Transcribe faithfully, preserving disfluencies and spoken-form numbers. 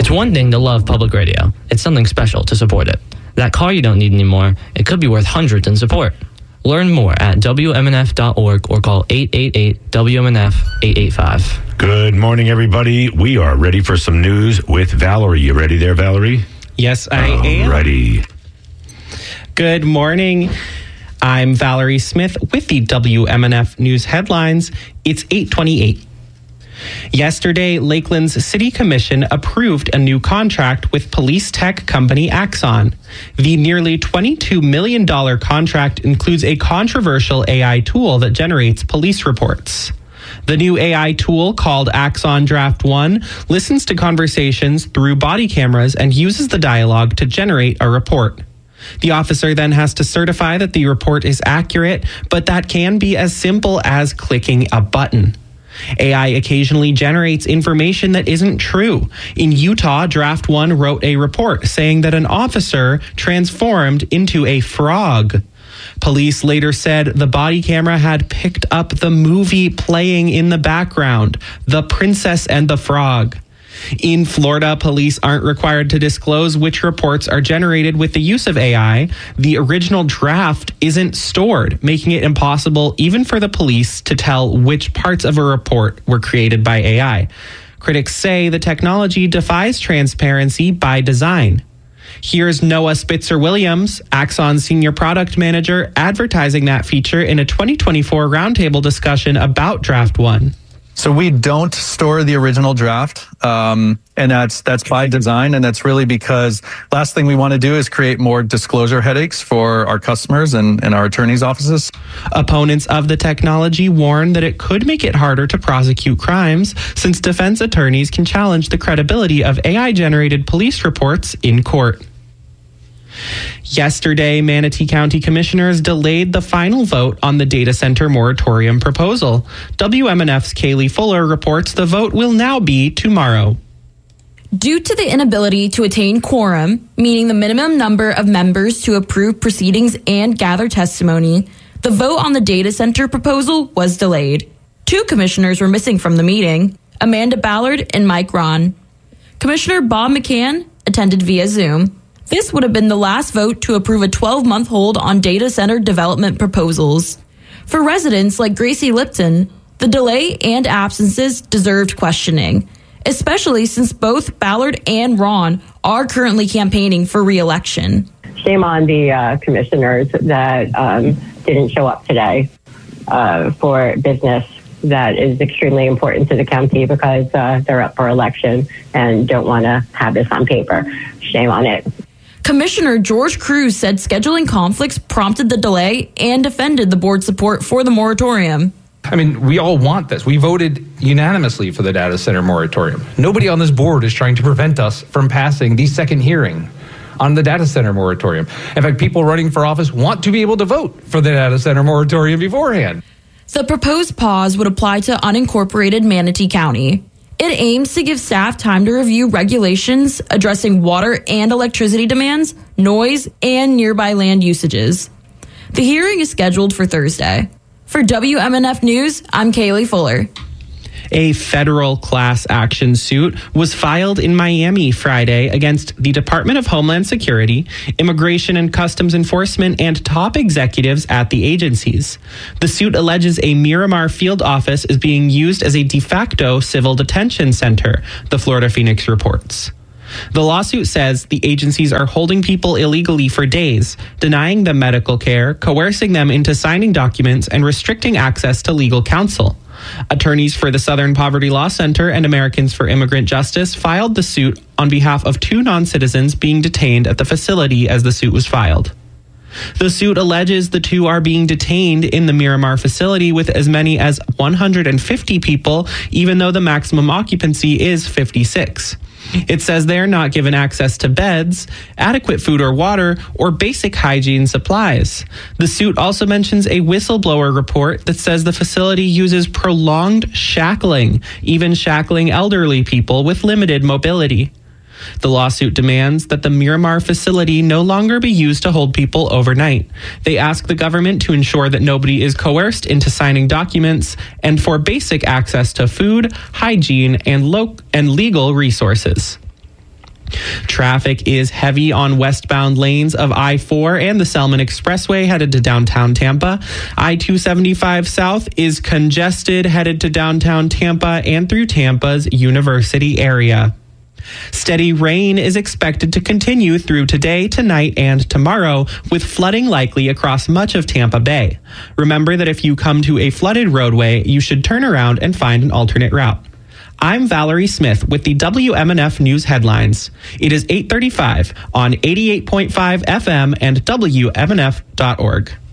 It's one thing to love public radio. It's something special to support it. That car you don't need anymore, it could be worth hundreds in support. Learn more at W M N F dot org or call eight eight eight W M N F eight eight five. Good morning, everybody. We are ready for some news with Valerie. You ready there, Valerie? Yes, I am. Ready. Good morning. I'm Valerie Smith with the W M N F News headlines. It's eight twenty-eight. Yesterday, Lakeland's City Commission approved a new contract with police tech company Axon. The nearly twenty-two million dollars contract includes a controversial A I tool that generates police reports. The new A I tool, called Axon Draft One, listens to conversations through body cameras and uses the dialogue to generate a report. The officer then has to certify that the report is accurate, but that can be as simple as clicking a button. A I occasionally generates information that isn't true. In Utah, Draft One wrote a report saying that an officer transformed into a frog. Police later said the body camera had picked up the movie playing in the background, The Princess and the Frog. In Florida, police aren't required to disclose which reports are generated with the use of A I. The original draft isn't stored, making it impossible even for the police to tell which parts of a report were created by A I. Critics say the technology defies transparency by design. Here's Noah Spitzer-Williams, Axon's senior product manager, advertising that feature in a twenty twenty-four roundtable discussion about Draft One. So we don't store the original draft, um, and that's that's by design, and that's really because last thing we want to do is create more disclosure headaches for our customers and, and our attorneys' offices. Opponents of the technology warn that it could make it harder to prosecute crimes, since defense attorneys can challenge the credibility of A I-generated police reports in court. Yesterday, Manatee County commissioners delayed the final vote on the data center moratorium proposal. W M N F's Kaylee Fuller reports the vote will now be tomorrow. Due to the inability to attain quorum, meaning the minimum number of members to approve proceedings and gather testimony, the vote on the data center proposal was delayed. Two commissioners were missing from the meeting, Amanda Ballard and Mike Ron. Commissioner Bob McCann attended via Zoom. This would have been the last vote to approve a twelve-month hold on data center development proposals. For residents like Gracie Lipton, the delay and absences deserved questioning, especially since both Ballard and Ron are currently campaigning for re-election. Shame on the uh, commissioners that um, didn't show up today uh, for business that is extremely important to the county because uh, they're up for election and don't want to have this on paper. Shame on it. Commissioner George Cruz said scheduling conflicts prompted the delay and defended the board's support for the moratorium. I mean, we all want this. We voted unanimously for the data center moratorium. Nobody on this board is trying to prevent us from passing the second hearing on the data center moratorium. In fact, people running for office want to be able to vote for the data center moratorium beforehand. The proposed pause would apply to unincorporated Manatee County. It aims to give staff time to review regulations addressing water and electricity demands, noise, and nearby land usages. The hearing is scheduled for Thursday. For W M N F News, I'm Kaylee Fuller. A federal class action suit was filed in Miami Friday against the Department of Homeland Security, Immigration and Customs Enforcement, and top executives at the agencies. The suit alleges a Miramar field office is being used as a de facto civil detention center, the Florida Phoenix reports. The lawsuit says the agencies are holding people illegally for days, denying them medical care, coercing them into signing documents, and restricting access to legal counsel. Attorneys for the Southern Poverty Law Center and Americans for Immigrant Justice filed the suit on behalf of two non-citizens being detained at the facility as the suit was filed. The suit alleges the two are being detained in the Miramar facility with as many as one hundred fifty people, even though the maximum occupancy is fifty-six. It says they are not given access to beds, adequate food or water, or basic hygiene supplies. The suit also mentions a whistleblower report that says the facility uses prolonged shackling, even shackling elderly people with limited mobility. The lawsuit demands that the Miramar facility no longer be used to hold people overnight. They ask the government to ensure that nobody is coerced into signing documents and for basic access to food, hygiene, and, lo- and legal resources. Traffic is heavy on westbound lanes of I four and the Selman Expressway headed to downtown Tampa. I two seventy-five South is congested headed to downtown Tampa and through Tampa's University area. Steady rain is expected to continue through today, tonight, and tomorrow, with flooding likely across much of Tampa Bay. Remember that if you come to a flooded roadway, you should turn around and find an alternate route. I'm Valerie Smith with the W M N F News Headlines. It is eight thirty-five on eighty-eight point five F M and W M N F dot org.